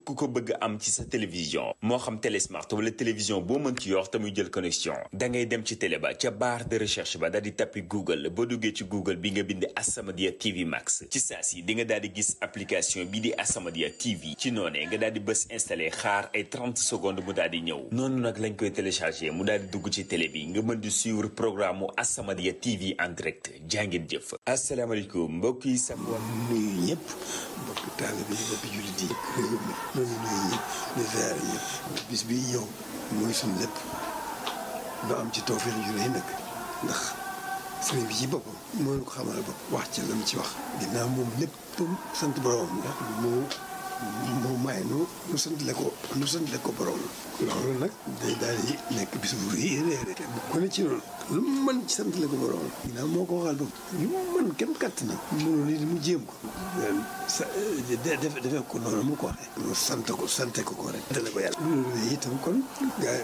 ku ko bëgg am ci sa télévision moo xam télé smart wala télévision boo mën ci yor te muy jël connexion da ngay dem ci télé ba ca barre de recherche ba daal di tappi Google boo duggee ci Google bi nga bind As-Samadiyya TV Max ci saa si di nga daal di gis application bi di As-Samadiyya TV ci noonee nga daal di bës installé xaar ay 30 secondes mu daal di ñëw noonu nag lañ koy téléchargé mu daal di dugg ci télé bi nga mën di suivre programme mu As-Samadiyya TV en direct jàngeen jëf. asalaamaaleykum mbokk yi sa nuyu ñëpp mbokk taalibe yi mbokk jullit yi noonu nuyu ñëpp di ziar ñëpp bis bi ñëw mooy suñu lépp doo am ci tawfeex ju rëy nag ndax sëriñ bi ci boppam moo ñu ko xamal bopp wax ci la mu ci wax ginnaaw moom lépp sant borom la moo may nu santale ko borom loolu nag day daal di nekk bis bu rëy kenn ku ne ci noonu lu mu mën ci santale ko borom ginnaaw moo ko waxal bopp lu mu mën kenn kàtt na mënul li mu jéem ko defee ko noonu mu ko waxee sante ko rek dale ko yàlla loolu itam kon gaa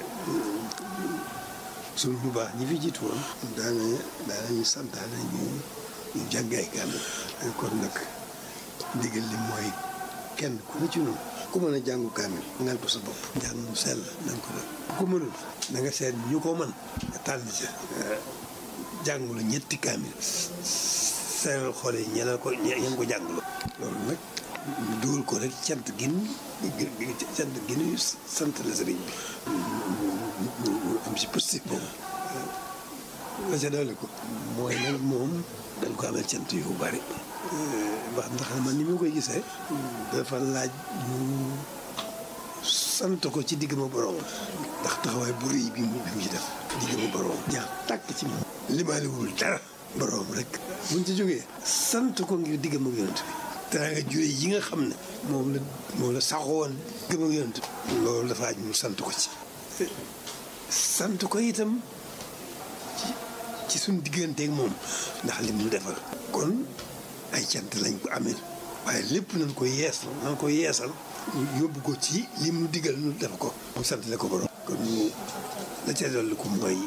suñu bu baax ñi fi jiitu woon daanañu santaane ñu jàng ay kaamil kon nag ndigal li mooy kenn ku ne ci noonu ku mën a jàngu kaamil ngal ko sa bopp njàng mu sell na nga ko def ku mënul na nga seet ñu ko mën nga tànn ca jàngulu ñetti kaamil seeral xool yi ñeneen ko jàngulu loolu nag ñu dugal ko rek cant gi ñu sant la sëriñ bi am si positif boobu la ca dolli ko mooy nag moom dañ ko amee cant yu bari wax ndax man ni ma koy gisee dafa laaj ñu sant ko ci digg ma borom ndax taxawaay bu rëy bi mu ci def digg ma borom jaax tàkk ci moom limaaliwul dara borom rek buñ ci jógee sant ko ngir digg ma yonent bi teraanga jure yi nga xam ne moom la saxoon digg ma yonent bi loolu dafa aj ñu sant ko ci sant ko itam ci suñ digganteeg moom ndax lim ñu defal kon ay cant lañ ko amee waaye lépp nañ ko yeesal yóbbu ko ci lim nu digal nu def ko mu sant le ko borom kon ñu la ca dolli ko mooy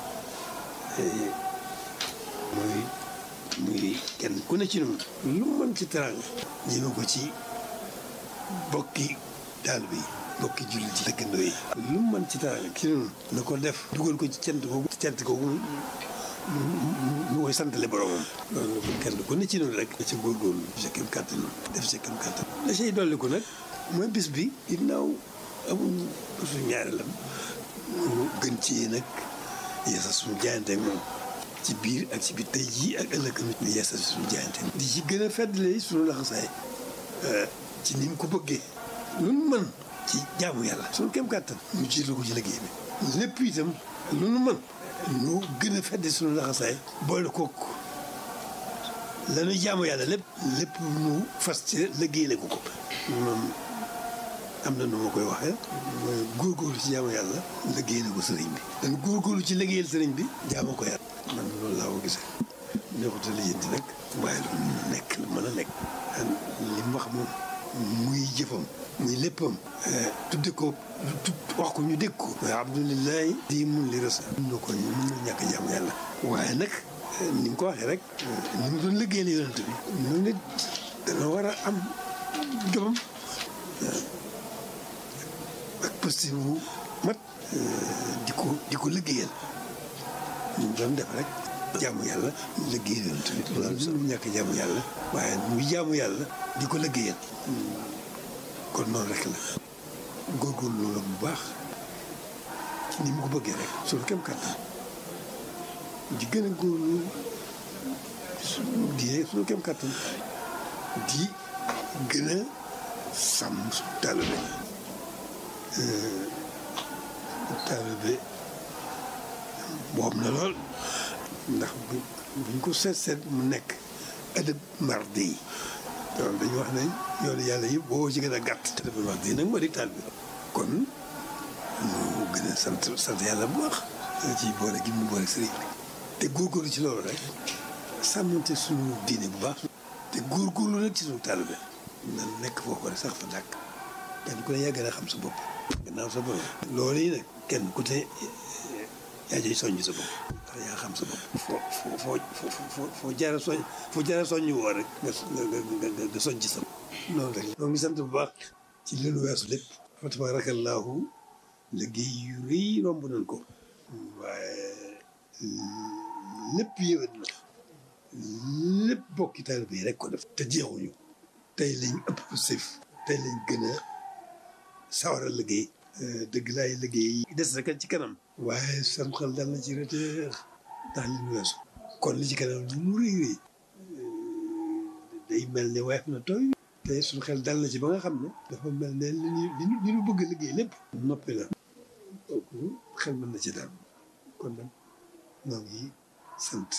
kenn ku ne ci noonu lu mën ci teraanga ñëme ko ci bokki taalibe yi bokki jullit yi dëkkandoo yi lu mën ci teraanga ci noonu na ko def dugal ko ci cant googu ñu koy santale boromam loolu kenn ku ne ci noonu rek ci góorgóorlu sa kem kàttan def sa kem kàttan la say dolli ko nag mooy bis bi ginnaaw amul suñu ñaareelam gën ci nag yeesal suñu jaayante ak moom ci biir ak ci biir tey jii ak ëllëg ñu yeesal suñu jaayante di ci gën a feddle suñu laxasaay ci ni mu ko bëggee lu nu mën ci jaamu yàlla suñu kem kàttan ñu jiital ko ci liggéey bi lépp itam lu nu mën ñu gën a fedde suñu laxasaay boole kook la ñuy jaamu yàlla lépp ñu fas ci liggéeyale ko moom am na nu ma koy waxee mooy góorgóorlu ci jaamu yàlla liggéeyale ko sëriñ bi dañ góorgóorlu ci liggéeyal sëriñ bi jaamu ko yàlla man loolu laa ko gisee neexuta lijjanti nag waaye lu nekk lu mën a nekk li mu wax moom muy jëfam muy léppam tudde ko wax ko ñu dégg ko waaye abdulilahi di mun li res mun na ko mën na ñàkk jaamu yàlla waaye nag ni mu ko waxee rek ni mu doon liggéeyal yonent bi noonu nit dana war a am jomam ak positif bu mat di ko liggéeyal ni mu doon def rek jaamu yàlla liggéeyal yonent bi loolu sax mu ñàkk jaamu yàlla waaye muy jaamu yàlla di ko liggéeyal kon noonu rek la góorgóorlu loolu bu baax ci ni mu ko bëggee rek suñu kem kàttan di gën a góorlu suñu kem kàttan di gën a sàmm suñu taalibe boobu na lool ndax buñ ko seet mu nekk adab mardi yi loolu dañu wax ne yoonu yàlla yëpp boo ci gën a gàtt te dafa wax di nag moo di taal bi kon ñu gën a sant yàlla bu baax ci boole gi mu boole sëriñ bi te góorgóorlu ci loolu rek sàmmante suñu diine bu baax te góorgóorlu nag ci suñu taal bi nan nekk foofu rek sax fa dàkk kenn ku ne yaa gën a xam sa bopp gannaaw sa bopp loolu yi nag kenn ku te yaa jëy soññ sa bopp ndax yaa xam sa bopp foo jaara soññ woo rek nga soññ ci sa bopp noonu rek ñoo ngi sant bu baax ci li nu weesu lépp fa tabaarakallaahu liggéey yu rëy romb nañ ko waaye lépp yéwén na lépp bokki taalibe yi rek ko def te jeexuñu tey lañ ëpp sëf tey lañ gën a sawar a liggéey dëgg laay liggéey des rek ci kanam waaye sam xel dal na ci reteer ndax li nu weesu kon li ci kanam lu mu rëy rëy day mel ne weef na tooy te suñu xel dal na ci ba nga xam ne dafa mel ne li ñu bëgg a liggéey lépp noppi na kooku xel mën na ci daal kon nag ñoo ngi sant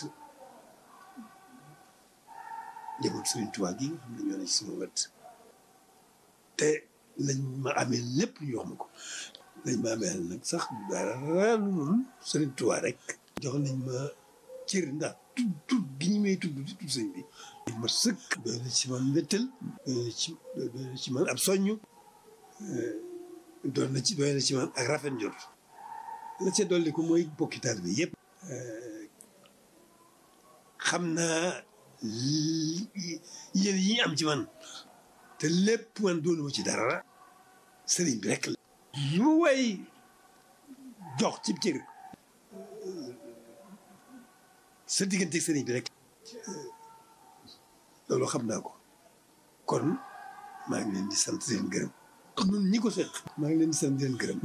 njaboot Sëriñ Tuubaa gi nga xam ne ñoo ne ci sama wet te lañ ma amee lépp ñu wax ma ko lañ ma amee nag sax dara lu Sëriñ Tuubaa rek jox nañ ma cër ndax tudd gi ñu may tudd di tudd sëñ bi ma sëkk doy na ci man wéttal doy na ci man ab soññ doy na ci man ak rafet njort la ca dolli ko mooy bokki taal bi yëpp xam naa yéen yi ñu am ci man te lépp man doonuma ci dara sëriñ bi rek la lu way jox ci cër sa diggante sëriñ bi rek loolu xam naa ko kon maa ngi leen di sant di leen gërëm ñun ñi ko seq maa ngi leen di sant di leen gërëm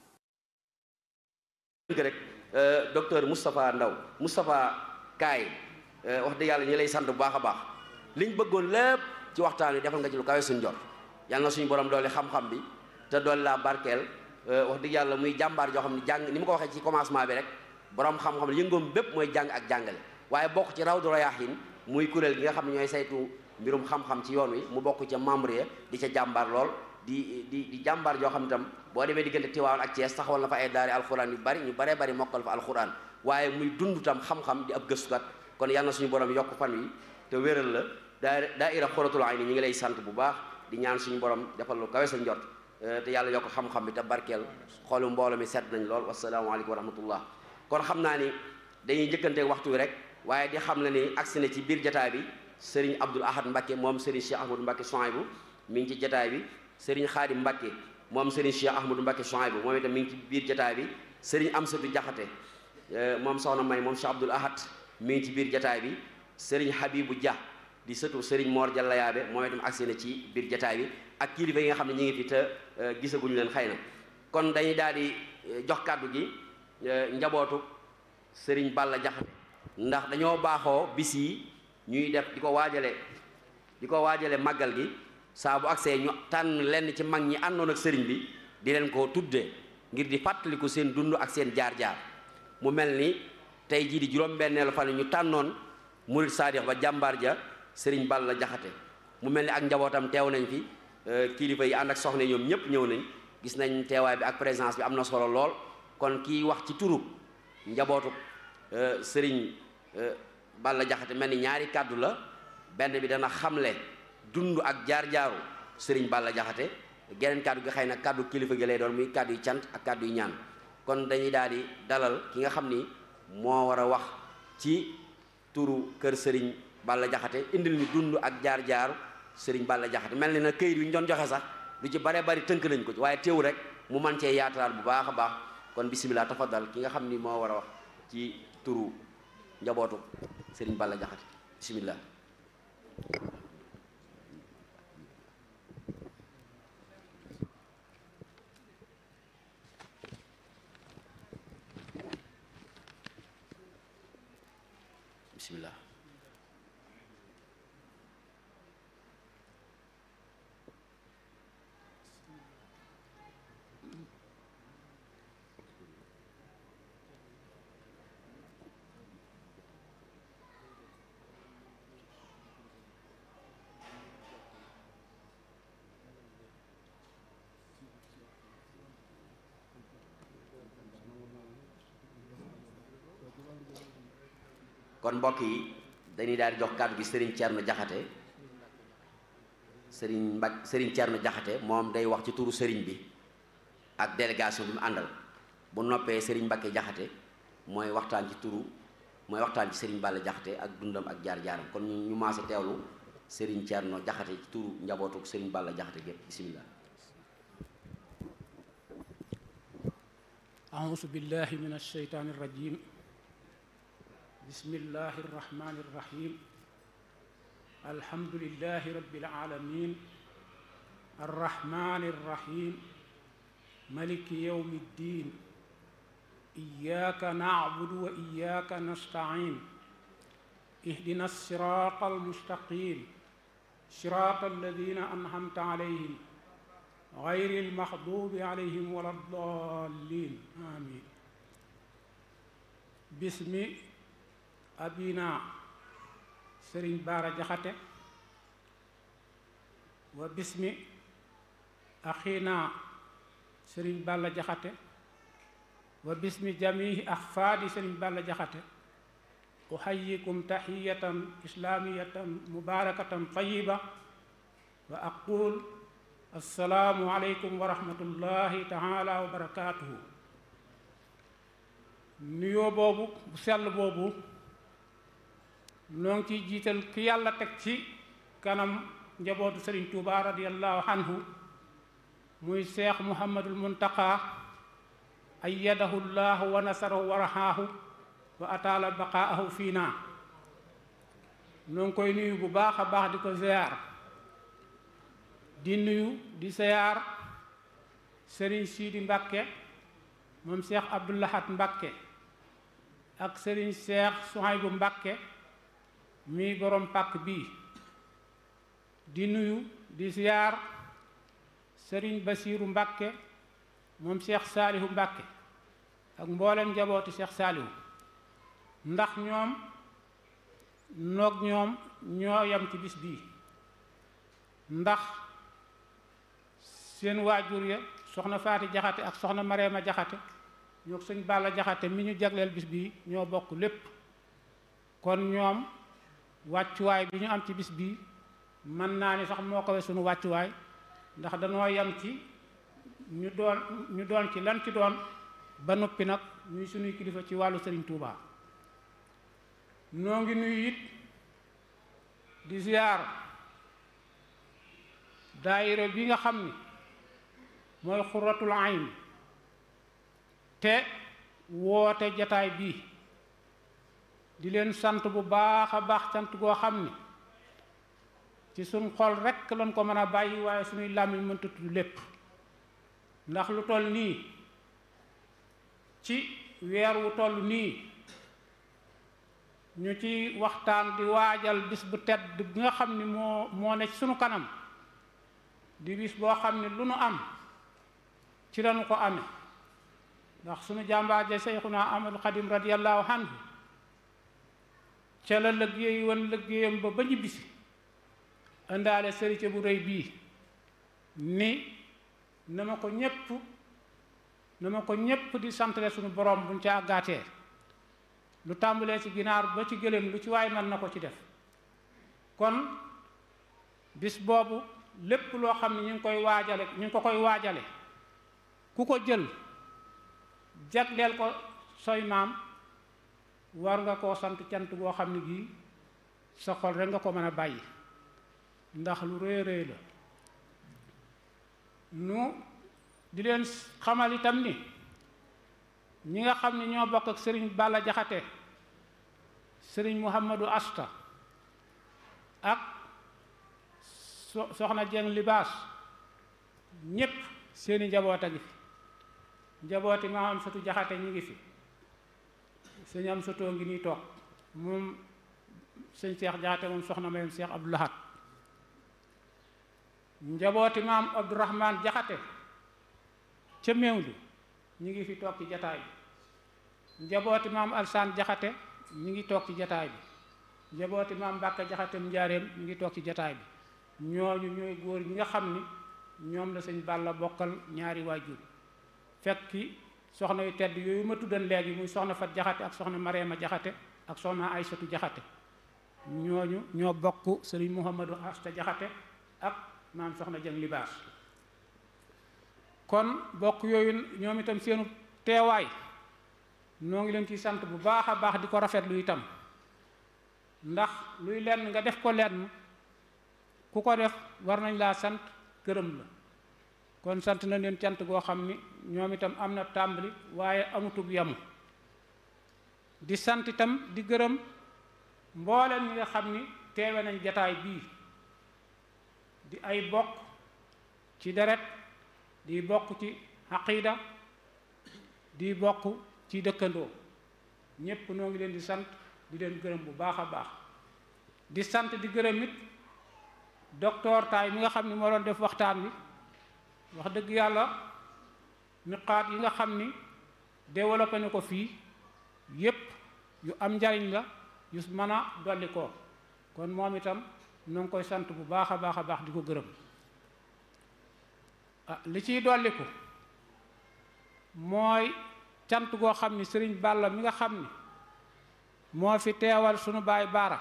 rek docteur Moustapha Ndaw Moustapha Kaay wax dëgg yàlla ñi lay sant bu baax a baax liñ bëggoon lépp ci waxtaan wi defal nga ci lu kawe suñ jot yàlla na suñu borom doole xam-xam bi te doole laa barkeel wax dëgg yàlla muy jàmbaar joo xam ne jàng ni ma ko waxee ci commencement bi rek borom xam-xam yëngoom bépp mooy jàng ak jàngale waaye bokk ci Rawdu Rayaahiin muy kuréel gi nga xam ne ñooy saytu mbirum xam-xam ci yoon wi mu bokk ca membre ya di ca jàmbaar lool di jàmbaar joo xam itam boo demee diggante Tiwaawan ak Thiès taxawal na fa ay daari alxuraan yu bari ñu baree bari mokkal fa alxuraan waaye muy dund tam xam-xam di ab gëstukat kon yàlla na suñu borom yokk fan wi te wéral la daaira Xuratul Ayni ñi ngi lay sant bu baax di ñaan suñu borom defal lu kawe sa njot te yàlla yokk xam-xam bi te barkeel xoolu mbooloo mi sedd nañ lool wasalaamaaleykum wa rahmatullah kon xam naa ni dañuy njëkkanteeg waxtu wi rek waaye di xam la ni agsi na ci biir jataay bi Serigne Abdoul Ahad Mbacké moom Serigne Cheikh Ahmadou Mbacké Souhaïbou mi ngi ci jataay bi Serigne Khadim Mbacké moom Serigne Cheikh Ahmadou Mbacké Souhaïbou moom itam mi ngi ci biir jataay bi Serigne Amsatou Diakhaté moom soxna May moom Cheikh Abdoul Ahad mi ngi ci biir jataay bi Serigne Habibou Dia di sëtu Serigne Mor Jalla Yaabe moom itam agsi na ci biir jataay bi ak kilifa yi nga xam ne ñu ngi fi te gisaguñu leen xëy na kon dañuy daal di jox kàddu gi njabootu Serigne Balla Diakhaté ndax dañoo baaxoo bis yi ñuy def di ko waajale màggal gi saa bu agsee ñu tànn lenn ci mag ñi àndoon ak sëriñ bi di leen ko tudde ngir di fàttaliku seen dund ak seen jaar-jaar mu mel ni tey jii di juróom-benneelu fan ñu tànnoon murid saadix ba jàmbaar ja Serigne Balla Diakhaté mu mel ni ak njabootam teew nañ fi kilifa yi ànd ak soxna ñoom ñëpp ñëw nañ gis nañ teewaay bi ak présence bi am na solo lool kon kii wax ci turu njabootu Serigne Balla Diakhaté mel ni ñaari kàddu la benn bi dana xamle dund ak jaar-jaaru Serigne Balla Diakhaté geneen kàddu gi xëy na kàddu kilifa gi lay doon muy kàddu yu cant ak kàddu yu ñaan kon dañuy daal di dalal ki nga xam ni moo war a wax ci turu kër Serigne Balla Diakhaté indil ñu dund ak jaar-jaaru Serigne Balla Diakhaté mel ni na këyit wi ñu doon joxe sax lu ci bare bari tënk nañ ko ci waaye teew rek mu man cee yaatalaat bu baax a baax kon bisimilah tafaddal ki nga xam ni moo war a wax ci turu njabootu Serigne Balla Diakhaté bisimilah. bisimilah. kon mbokk yi dañuy daal di jox kàddu gi Serigne Thierno Diakhaté Serigne Thierno Diakhaté moom day wax ci turu Serigne bi ak délégation bi mu àndal bu noppee Serigne Mbacké Diakhaté mooy waxtaan ci Serigne Balla Diakhaté ak dundam ak jaar-jaaram kon ñu maase teewlu Serigne Thierno Diakhaté ci turu njabootu Serigne Balla Diakhaté gépp bisimilah. أعوذ بالله من الشيطان الرجيم بسم الله الرحمن الرحيم الحمد لله رب العالمين الرحمن الرحيم ملك يوم الدين إياك نعبد وإياك نستعين اهدنا الصراط المستقيم صراط الذين أنعمت عليهم غير المغضوب عليهم ولا الضالين آمين باسم أبينا سرين بارا جخته وباسم أخينا سرين بالا جخته وباسم جميع أحفاد سرين بالا جخته أحييكم تحية إسلامية مباركة طيبة وأقول السلام عليكم ورحمة الله تعالى وبركاته nuyoo boobu bu sell boobu noo ngi ciy jiital ki yàlla teg ci kanam njabootu Sëriñ Tuuba radiyallahu anhu muy Seex Muhammadul Muntaqa ayyadahu llahu wa nasarahu wa rahaahu wa ataala baqaahu fiina noo ngi koy nuyu bu baax a baax di ko ziyaar di nuyu di ziyaar Sëriñ Siidi Mbàkke moom Seex Abdul Ahad Mbàkke ak Sëriñ Seex Suhaybu Mbàkke mi borom pàkk bii di nuyu di ziyaar Sëriñ Basiiru Mbàkke moom Seex Saalihu Mbàkke ak mboolem njabootu Seex Saalihu ndax ñoom noog ñoom ñoo yam ci bis bii ndax seen waajur ya soxna Faati Jaxate ak soxna Mareema Jaxate ñoo sëñ Balla Jaxate mi ñu jagleel bis bii ñoo bokk lépp kon ñoom wàccuwaay bi ñu am ci bis bii mën naa ni sax moo ko we sunu wàccuwaay ndax dañoo yam ci ñu doon ci lan ci doon ba noppi nag ñuy sunuy kilifa ci wàllu Sëriñ Tuubaa noo ngi nuyu it di ziyaar daayira bi nga xam ni mooy Xuratul Ayn te woote jataay bii di leen sant bu baax a baax sant goo xam ni ci suñ xol rekk lañ ko mën a bàyyi waaye suñuy làmmiñ mënta tudd lépp ndax lu toll nii ci weer wu toll nii ñu ci waxtaan di waajal bis bu tedd bi nga xam ni moo ne ci sunu kanam di bis boo xam ni lu nu am ci lañu ko amee ndax sunu jàmbaar ja Seyxuna Ahmadu Xadim radiyallahu anhu ca la liggéey woon liggéeyam ba ñibbisi indaale sërite bu rëy bii ni na ma ko ñépp di santale sunu borom buñ ca àggaatee lu tàmbalee ci ginaar ba ci gëléem lu ci waay mën na ko ci def kon bis boobu lépp loo xam ne ñu ngi ko koy waajale ku ko jël jagleel ko soy maam war nga koo sant cant boo xam ne gii sa xol rek nga ko mën a bàyyi ndax lu rëy rëy la nu di leen xamal itam ni ñi nga xam ne ñoo bokk ak sëriñ Balla Jaxate sëriñ Muhammadu Asta ak soxna Jeng Libaas ñépp seeni njaboot a ngi fi njabooti maa am satu Jaxate ñi ngi fi sëñ am satoo ngi nii toog moom sëñ Seex Jaxate moom soxna mayam Seex Abdul Ahad njabooti maam Abdourahman Jaxate ca Mewndu ñi ngi fi toog ci jataay bi njabooti maam Alsaan Jaxate ñi ngi toog ci jataay bi njabooti maam Mbàkke Jaxate Njaareem ñi ngi toog ci jataay bi ñooñu ñooy góor ñi nga xam ni ñoom la sëñ Balla bokkal ñaari waajur fekki soxna yu tedd yooyu ma tuddan léegi muy soxna Fat Jaxate ak soxna Mareema Jaxate ak soxna Aysatu Jaxate ñooñu ñoo bokk sëriñ Muhammadu Asta Jaxate ak maam soxna Jëng Libaas kon bokk yooyu ñoom itam seenu teewaay noo ngi leen ci sant bu baax a baax di ko rafetlu itam ndax luy lenn nga def ko lenn ku ko def war nañ laa sant gërëm la kon sant na leen cant goo xam ni ñoom itam am na tàmbali waaye amutug yamu di sant itam di gërëm mbooleen ñi nga xam ni teewe nañ jataay bii di ay bokk ci deret di bokk ci aqida di bokk ci dëkkandoo ñépp noo ngi leen di sant di leen gërëm bu baax a baax di sant di gërëm it docteur Taay mi nga xam ni moo doon def waxtaan wi wax dëgg yàlla niqaat yi nga xam ni développé na ko fii yépp yu am njariñ la yu mën a dolli ko kon moom itam ñoo ngi koy sant bu baax a baax a baax di ko gërëm li ciy dolliku mooy cant goo xam ni sëriñ Balla mi nga xam ni moo fi teewal sunu baay Baara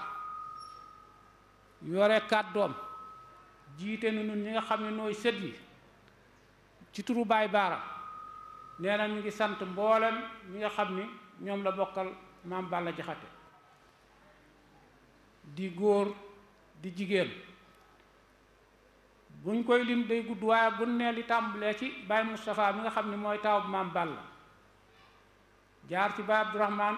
yore kàddoom jiite nu nun ñi nga xam ne nooy sët yi ci turu baay Baara nee na ñu ngi sant mboolem ñi nga xam ni ñoom la bokkal maam Balla Jaxate di góor di jigéen buñ koy lim day gudd waaye bu ne li tàmbalee ci baay Moustapha mi nga xam ne mooy taw maam Balla jaar ci baay Abdourahman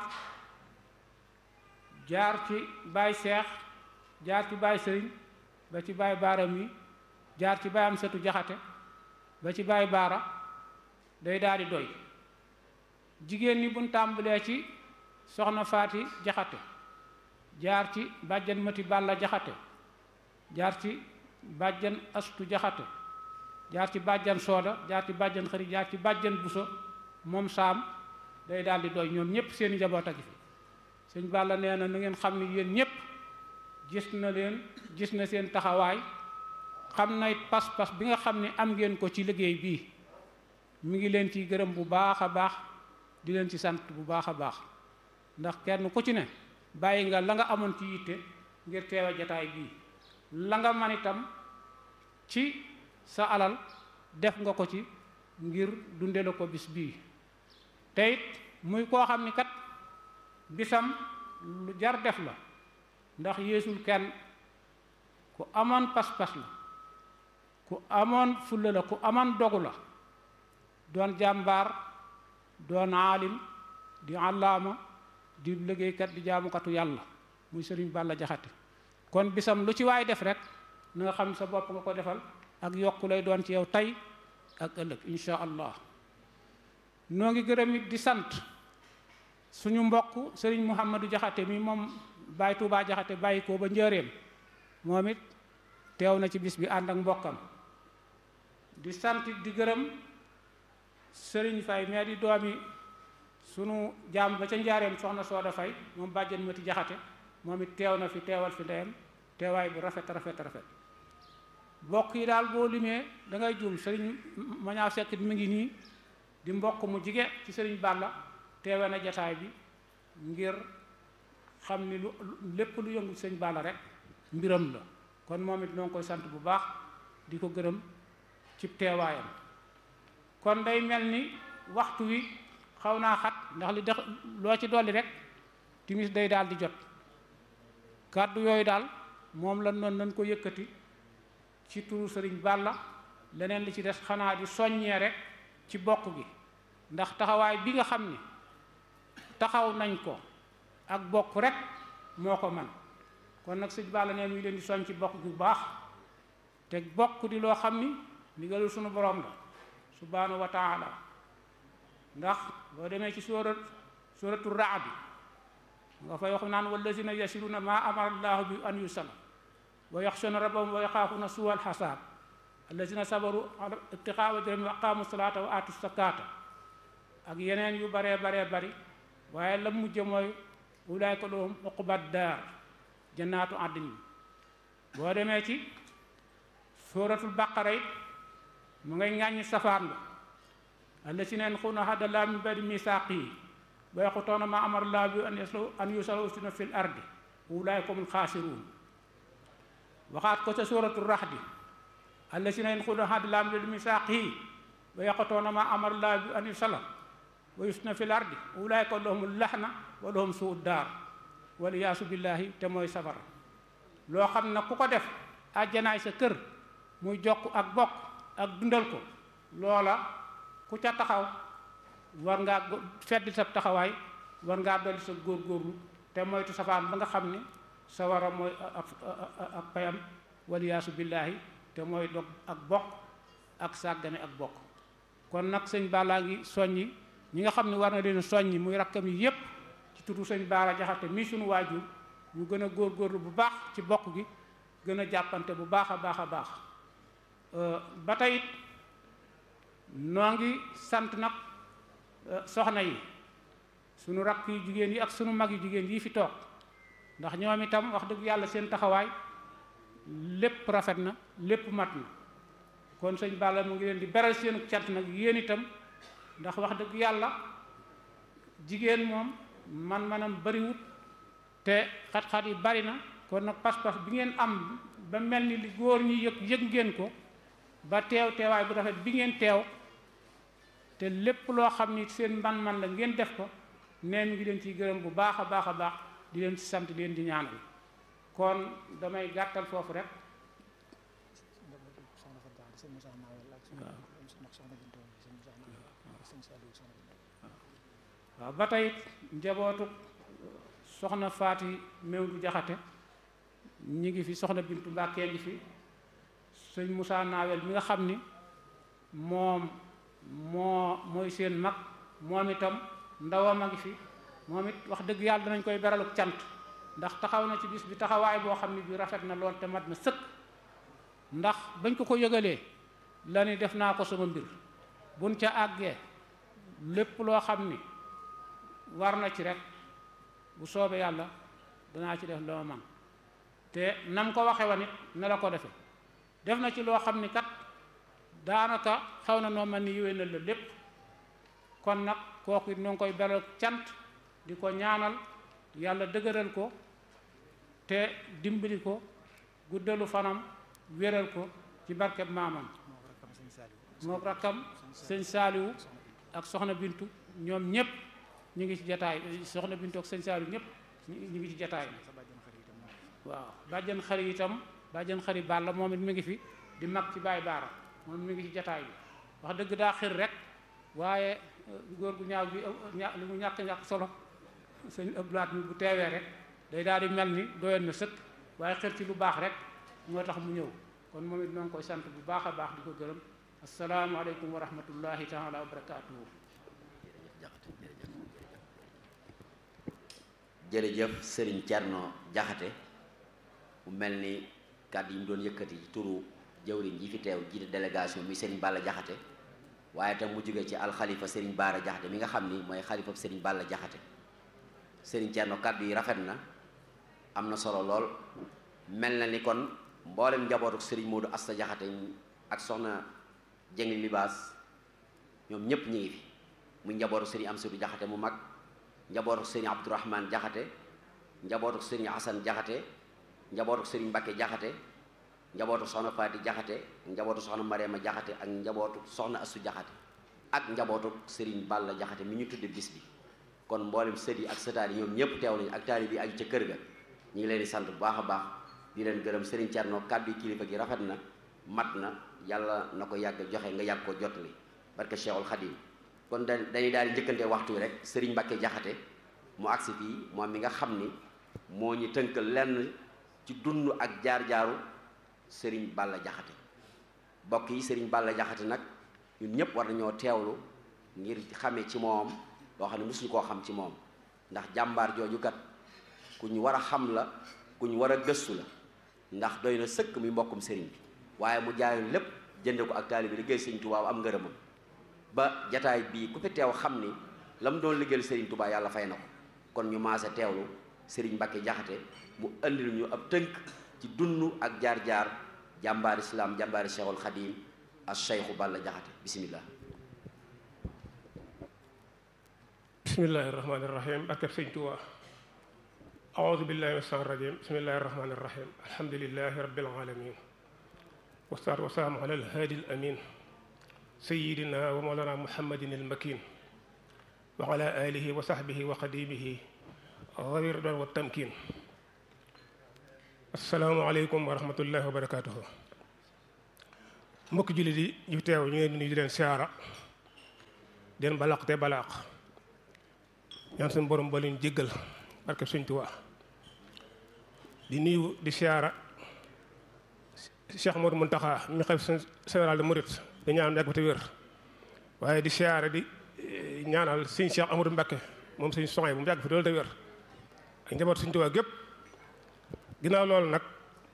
jaar ci baay Seex jaar ci baay Sëriñ ba ci baay Baara mi jaar ci baay Amsatu Jaxate ba ci baay Baara day daal di doy jigéen ñi buñ tàmbalee ci soxna Faati Jaxate jaar ci bàjjan Mati Balla Jaxate jaar ci bàjjan Astu Jaxate jaar ci bàjjan Sooda jaar ci bàjjan Xari jaar ci bàjjan Buso moom saam day daal di doy ñoom ñépp seen njaboot a gi fi sëñ Balla nee na ngeen xam ni yéen ñépp gis na leen gis na seen taxawaay xam na pas-pas bi nga xam ne am ngeen ko ci liggéey bii mi ngi leen ciy gërëm bu baax a baax di leen ci sant bu baax a baax ndax kenn ku ci ne bàyyi nga la nga amoon ci yitte ngir teewe jataay bii la nga man itam ci sa alal def nga ko ci ngir dunde la ko bis bii te it muy koo xam ni kat bisam lu jar def la ndax yeesul kenn ku amoon pas-pas la ku amoon fulla la ku amoon dogu la doon jàmbaar doon aalim di allaama di liggéeykat di jaamukatu yàlla muy sëriñ Balla Jaxate kon bisam lu ci waay def rek na nga xam sa bopp nga ko defal ak yokku lay doon ci yow tey ak ëllëg insha allah noo ngi gërëm it di sant suñu mbokk sëriñ Mouhamadou Jaxate mi moom Baay Tuubaa Jaxate bàyyi ko ba njëreem moom it teew na ci bis bi ànd ak mbokkam di sant di gërëm sëriñ Fay mais di doomi sunu jaam ba ca njaareem soxna Sooda Fay moom bàjjen Mati Jaxate moom it teew na fi teewal fi ndeyam teewaay bu rafet mbokk yi daal boo limee da ngay juum sëriñ Mañaaw Sekk mi ngi nii di mbokk mu jige ci sëriñ Balla teewe na jataay bi ngir xam ni lu lépp lu yëngu sëriñ Balla rek mbiram la kon moom it noo ngi koy sant bu baax di ko gërëm ci teewaayam kon day mel ni waxtu wi xaw naa xat ndax li dex loo ci dolli rek timis day daal di jot kàddu yooyu daal moom la noonu nañ ko yëkkati ci turu sëriñ Balla leneen li ci des xanaa di soññee rek ci bokk gi ndax taxawaay bi nga xam ni taxaw nañ ko ak bokk rek moo ko man kon nag sëriñ Balla neen ñu leen di soñ ci bokk gi bu baax te bokk di loo xam ni ndigalul sunu borom la subhaanahu wa taala ndax boo demee ci suratu Ra'd nga fay wax naan wallazina yasiluna ma amara allahu bi an yusal wa yaxshawna rabbahum wa yaxaafuna suu al xasaab allazina sabaru ibtiqaa wajhihim wa aqaamu salaata wa aatu zakaata ak yeneen yu baree bari waaye la mujj mooy ulaayka lahum uqbad daar jannaatu adnin boo demee ci suratul baqara it mu ngay ŋàññi safaan ba allazina yanquduuna ahda llaahi min ba'di misaaqihi wa yaqtuuna maa amara llaahu bi an yusala wa yufsiduuna fil ardi ulaa'ika humul xaasiruun waxaat ko ca suuratu Rahdi allazina yanquduuna ahda llaahi min ba'di misaaqihi wa yaqtuuna maa amara llaahu bi an yusala wa yufsiduuna fil ardi ulaa'ika lahumul lahna wa lahum suu'ud daar wal iyaasu billaahi te mooy safara loo xam ne ku ko def àjjanaay sa kër muy jokk ak bokk ak dundal ko loola ku ca taxaw war ngaa feddi sa taxawaay war ngaa dolli sa góorgóorlu te moytu safaan ba nga xam ni sa war a mooy ak payam waliyaasu billaahi te mooy dog ak bokk ak sàggane ak bokk. kon nag sëñ Balla ngi soññi ñi nga xam ne war na leen soññi muy rakkam yi yépp ci turu sëñ Baara Jaxate mii suñu waajur ñu gën a góorgóorlu bu baax ci bokk gi gën a jàppante bu baax a baax a baax. ba tey noo ngi sant nag soxna yi sunu rakk yu jigéen yi ak sunu mag yu jigéen yi fi toog ndax ñoom itam wax dëgg yàlla seen taxawaay lépp rafet na lépp mat na kon sëñ Balla mu ngi leen di beral seenu cant nag yéen itam ndax wax dëgg yàlla jigéen moom man-manam bariwut te xat-xat yi bari na kon nag pas-pas bi ngeen am ba mel ni li góor ñi yëg ngeen ko ba teewaay bu rafet bi ngeen teew te lépp loo xam ni seen man-man la ngeen def ko nee mi ngi leen ciy gërëm bu baax a baax a baax di leen ci sant leen di ñaanal kon damay gàttal foofu rek waaw ba tey njabootu soxna Faati Mewndu Jaxate ñi ngi fi soxna Bintu Mbàkke ngi fi sëñ Moussa Nawel mi nga xam ni mooy seen mag moom itam ndawam a ngi fi moom it wax dëgg yàlla danañ koy beraluk cant ndax taxaw na ci bis bi taxawaay boo xam ne bi rafet na lool te mat na sëkk ndax bañ ko yëgalee la ni def naa ko sama mbir buñ ca àggee lépp loo xam ni war na ci rek bu soobee yàlla danaa ci def loo man te nam ko waxe woon it ne la ko defe def na ci loo xam ni kat daanaka xaw na noo man ni yéwee na la lépp kon nag kooku it noo ngi koy beral cant di ko ñaanal yàlla dëgëral ko te dimbali ko guddalu fanam wéral ko ci barkeb maamam moo rakkam sëñ Saaliwu ak soxna Bintu ñoom ñëpp ñu ngi ci jataay soxna Bintu ak sëñ Saaliwu ñëpp ñu ngi ci jataay waaw bàjjan xari itam bàjjan xari Balla moom it mi ngi fi di mag ci Baay Baara moom mi ngi ci jataay bi wax dëgg daa xir rek waaye góor gu ñaaw bi li mu ñàkk solo sëñ ëblaat mi bu teewee rek day daal di mel ni doyoon na sëkk waaye xir ci lu baax rek moo tax mu ñëw kon moom it noo ngi koy sant bu baax a baax di ko gërëm asalaamaaleykum wa rahmatullahi taala wa barakaatuhu. jërëjëf Serigne Thierno Jaxate mu mel ni kàddu yi mu doon yëkkati ci turu jawriñ ji fi teew jiite délégation mi Serigne Balla Jaxate waaye tam mu jóge ci alxalifa Serigne Baara Jaxate mi nga xam ni mooy xalifa Serigne Balla Jaxate Serigne Thierno kàddu yi rafet na am na solo lool mel na ni kon mboolem njabootu Serigne Modou Asta Jaxate ak soxna Jeng Libaas ñoom ñëpp ñi ngi fi muy njabootu Serigne Amsatu Jaxate mu mag njabootu Serigne Abdourahman Jaxate njabootu Serigne Asan Jaxate njabootu Serigne Mbakke Jaxate njabootu soxna Faati Jaxate njabootu soxna Mariama Jaxate ak njabootu soxna Astu Jaxate ak njabootu Serigne Balla Jaxate mi ñu tudde bis bi kon mboolem sët yi ak sëtaat yi ñoom ñëpp teew nañu ak taali bi aju ca kër ga ñu ngi leen di sant bu baax a baax di leen gërëm Serigne Thierno kàddu yi kilifa gi rafet na mat na yàlla na ko yàgg joxe nga yàgg ko jotali barke Cheikhul Khadim kon dañuy daal di njëkkante waxtu rek Serigne Mbakke Jaxate mu agsi fii moom mi nga xam ni moo ñu tënk lenn ci dund ak jaar-jaaru Serigne Balla Jaxate bokk yi Serigne Balla Jaxate nag ñun ñëpp war nañoo teewlu ngir xamee ci moom loo xam ne mosuñu koo xam ci moom ndax jàmbaar jooju kat ku ñu war a xam la ku ñu war a gëstu la ndax doy na sëkk muy mbokkum Serigne bi waaye mu jaayoon lépp jënde ko ak taalibe liggéey Serigne Touba am ngërëmam ba jataay bii ku fi teew xam ni la mu doon liggéeyal Serigne Touba yàlla fay na ko kon ñu maase teewlu Serigne Mbakke Jaxate mu andil ñu ab tënk ci dund ak jaar-jaar jàmbaari islam jàmbaari Cheikhul Khadim ak Cheikhu Balla Jaxate bismillah bismillahi irrahmani irrahim barkeb sëñ Tuubaa aoudu billahi min shaytaani rajim bismillahi irrahmani irrahim alhamdulilahi rabbil alamin wasalaatu wasalaamu ala alhaadi alamin sayidina wa mawlana muhammadin almakin wa ala alihi wa sahbihi wa qadimihi rawi ridwan wa tamkin assalaamu aleykum wa rahmatullahi wa barakatuhu mbokki jullit yi ñu teew ñu ngi nuyu di leen siyaara di leen balaq te balaq ñaan suñu borom ba leen jéggal barke Sëñ Tuubaa di nuyu di siyaara Cheikh Modou Mountakha mi xalifa général de Mouride di ñaan yàgg ba te wér waaye di siyaara di ñaanal sëñ Cheikh Amadou Mbacké moom sëñ soxna bu mu yàgg fi doolu te wér ak njaboot Sëñ Tuubaa gépp ginnaaw loolu nag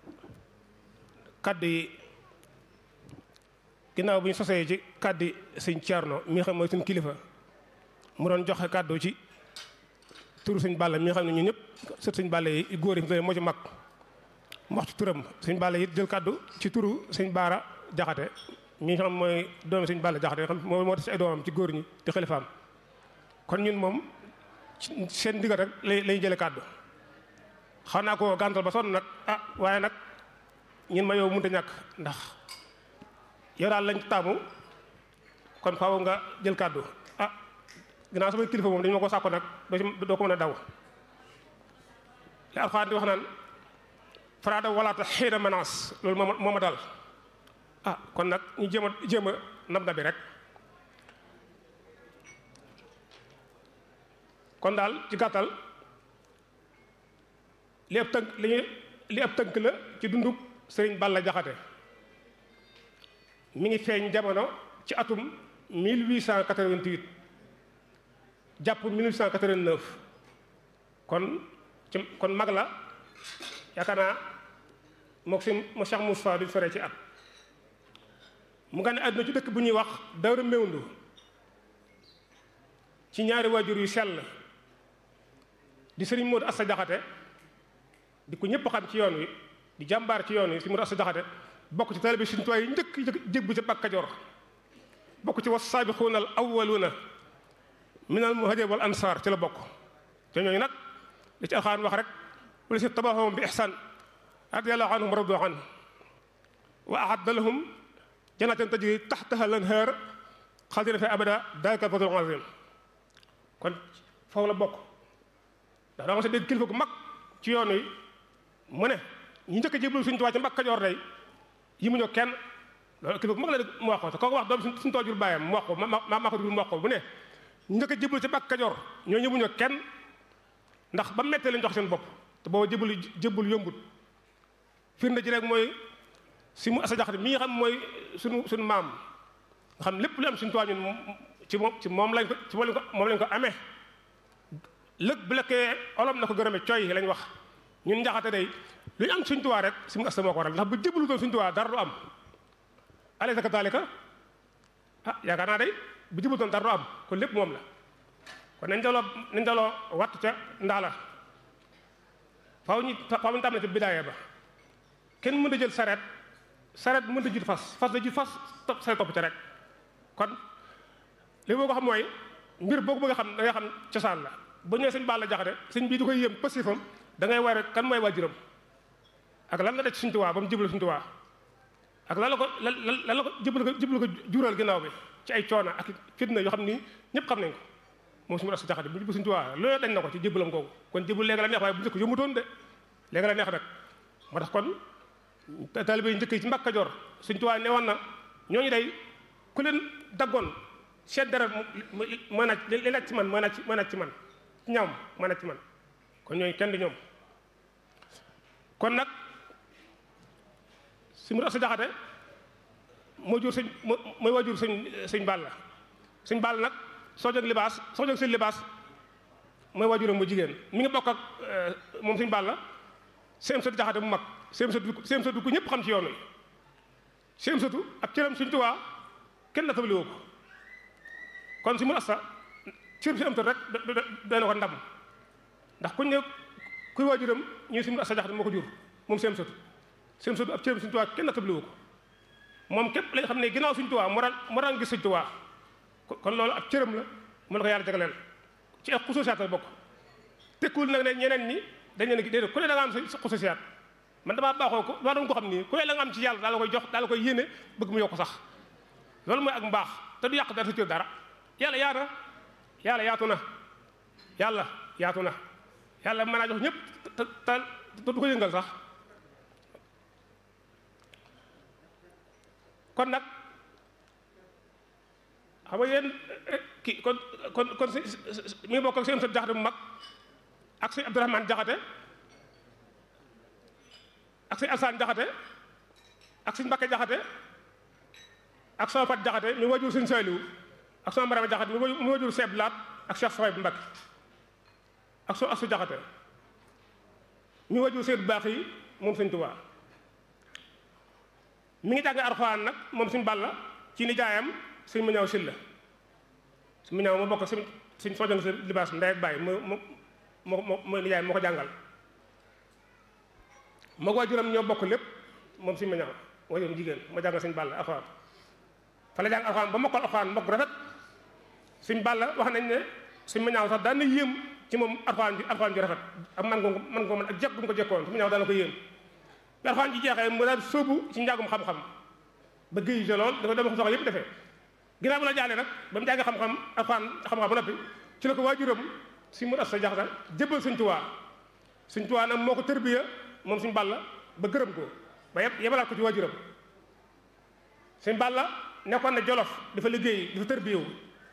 kaddu yi ginnaaw bu ñu sosee ci kaddu yi sëñ Thierno mi nga xam mooy suñu kilifa mu doon joxe kaddu ci turu sëñ Balla mi nga xam ne ñun ñëpp sët sëñ Balla yi góor yi moo ci mag mu wax ci turam sëñ Balla yi jël kaddu ci turu sëñ Baara Jaxate mi nga xam mooy doomu sëñ Balla Jaxate xam moo tax ci ay doomam ci góor ñi di xalifaam kon ñun moom seen ndigal rek lay jële kaddu xaw naa ko gàntal ba sonn nag waaye nag ñun ma yow mënut a ñàkk ndax yow daal lañ taamu kon faaw nga jël kàddu ginnaaw samay kilifa moom dañu ma ko sàkko nag doo ko mën a daw li Alxuraan di wax naan faraada walaata xiina menace loolu moo ma dal kon nag ñu jéem a nab na bi rek kon daal ci gàttal li ab tënk la ci dundub Sëriñ Balla Jaxate mi ngi feeñ jamono ci atum 1888 jàpp 1889 kon mag la yaakaar naa mook si mo Cheikh Moussa duñ sore ci at mu gane àdduna ci dëkk bu ñuy wax Dawra Mewndu ci ñaari waajur yu sell di Sëriñ Modou Asta Jaxate di ko ñëpp xam ci yoon wi di jàmbaar ci yoon wi si Modou Asta Jaxate bokk ci taalibe Sëriñ Tuubaa yi njëkk jébbu ci Mbàkke Kajoor bokk ci was-saabiquuna al awwaluuna minal muhaajiriina wal ansaar ci la bokk te ñooñu nag li ci Alxuraan wax rek wala si taba'ahum bi ihsaan radiyallaahu anhum wa radu anhu wa a'adda lahum jannaatin tajrii tahtahaa al-anhaar xaalidiina fiihaa abadan zaalika al-fawzul aziim kon foofu la bokk ndax da nga sa dégg kilifa gu mag ci yoon wi mu ne ñu njëkk a jébbalu Sëriñ Tuubaa ci Mbàkke Kajoor day yi mu ñëw kenn loolu kilifa gu mag la mu wax ko te kooku wax doom suñu toojur bàyyam mu wax ko maa ko dugul mu wax ko bu ne ñu njëkk a jébbalu ci Mbàkke Kajoor ñoo ñëw mu ñëw kenn ndax ba mettee lañ jox seen bopp te booba jébbalu yombut firnde ji rek mooy si mu Asta Jaxate mi nga xam mooy suñu maam nga xam lépp lu am Sëriñ Tuubaa ñun ci moom lañ ko amee lëg bu lekkee olom na ko gërëme coy lañ wax ñun Njaxate day lu ñu am Sëriñ Tuubaa rek si mu Asta moo ko waral ndax bu jébbalu doon Sëriñ Tuubaa dara du am alaysa kadaalika yaakaar naa day bu jébbalu doon dara du am kon lépp moom la kon nañ daloo wattu ca ndaala faaw ñu tam ne ca bidaaya ba kenn mën a jël sareet mën a jiitu fas da jiitu fas say topp ca rek kon li boo ko xam mooy mbir boo ko bëgg a xam da nga xam cosaan la ba ñëwee Sëñ Balla Jaxate sëñ bii di koy yéem pasifam da ngay war kan mooy waajuram ak lan la def ci Sëñ Tuubaa ba mu jébbalu Sëñ Tuubaa ak lan la ko jébbalu ko jural ginnaaw bi ci ay coono ak fitna yoo xam ni ñëpp xam nañ ko moom si mu Asta Jaxate bu jébbalu Sëñ Tuubaa loolu dañ na ko ci jébbalam googu kon jébbal léegi la neex waaye bu njëkk yombutoon de léegi la neex nag moo tax kon taalibe yi njëkk yi ci Mbàkke Kajoor Sëñ Tuubaa ne woon na ñooñu day ku leen daggoon seet dara mooy naaj li naaj ci man mooy naaj ci man ci ñaam mooy naaj ci man kon ñooñu kenn di ñoom kon nag si mu Asta Jaxate mooy waajur sëñ Balla sëñ Balla nag soo jóg seen libaas mooy waajuram mu jigéen mi ngi bokk ak moom sëñ Balla Sëñ Sëtu Jaxate mu mag Sëñ Sëtu ku ñëpp xam ci yoon wi Sëñ Sëtu ak cëram Sëñ Tuubaa kenn la tabali woo ko kon si mu Asta cër si am rek doy na ko ndam ndax kuñ ne kuy waajuram ñu si mu Asta Jaxate moo ko jur moom Sëñ Sëtu ab cëram Sëñ Tuubaa kenn la tabali woo ko moom képp lañ xam ne ginnaaw Sëñ Tuubaa moo daan gis Sëñ Tuubaa kon loolu ab cëram la mu la ko yàlla jagleel ci ay xususiyaat la bokk tekkul nag ne ñeneen ñi dañ leen déedéet ku ne da nga am sa xususiyaat man damaa baaxoo ko maa doon ko xam nii ku ne la nga am ci yàlla daal la koy jox daal la koy yéene bëgg mu yokk sax loolu mooy ak mbaax te du yàq dara sa cër dara yàlla yaatu na yàlla mën naa jox ñëpp te du ko yëngal sax kon nag xam nga yéen kii kon mi ngi bokk ak seen sët jaxate bu mag ak sëñ Abdourahmane jaxate ak sëñ Alsaan jaxate ak sëñ Mbakke jaxate ak sama Fat jaxate mi wajur sëñ Saliou ak sama Marama jaxate mi wajur Seeb Laat ak Cheikh Soxay bu Mbakke ak soo asu jaxate mi wajur Seydou Baax yi moom sëñ Tuubaa mi ngi jàng Alxuraan nag moom suñ Balla ci nijaayam suñ mu ñaaw Silla suñ mu ñaaw moo bokk suñ soo jàng si libaas ndey ak baay moo nijaayam moo ko jàngal moo ko waajuram ñoo bokk lépp moom suñ mu ñaaw waajuram jigéen moo jàngal suñ Balla Alxuraan fa la jàng Alxuraan ba mokkal Alxuraan mbokk rafet suñ Balla wax nañ ne suñ mu ñaaw sax daan na yéem ci moom Alxuraan ju rafet ak man ko mën ak jekk bu mu ko jekkoon suñ mu ñaaw daan na ko yéem bi Alxuraan ji jeexee mu daal sóobu ci njàngum xam-xam ba géej gi lool dafa dem soxla yëpp defee ginnaaw bu la jaalee nag ba mu jàngee xam-xam Alxuraan xam-xam ba noppi ci la ko waajuram si mu as sa jaxata jébbal Sëñ Tuubaa nag moo ko tërbiya moom Sëñ Balla ba gërëm ko ba yebalaat ko ci waajuram Sëñ Balla nekkoon na Jolof dafa liggéey dafa tërbiyewu